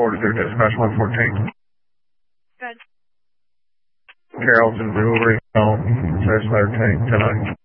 forward to dispatch 114. Good. Carrollton Brewery, Dispatch 13 tonight.